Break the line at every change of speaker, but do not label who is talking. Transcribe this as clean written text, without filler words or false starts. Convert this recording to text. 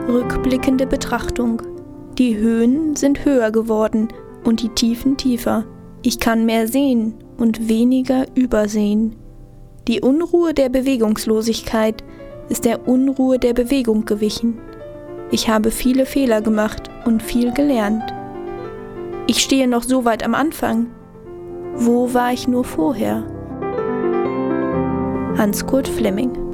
Rückblickende Betrachtung. Die Höhen sind höher geworden und die Tiefen tiefer. Ich kann mehr sehen und weniger übersehen. Die Unruhe der Bewegungslosigkeit ist der Unruhe der Bewegung gewichen. Ich habe viele Fehler gemacht und viel gelernt. Ich stehe noch so weit am Anfang. Wo war ich nur vorher? Hans Kurt Flemming.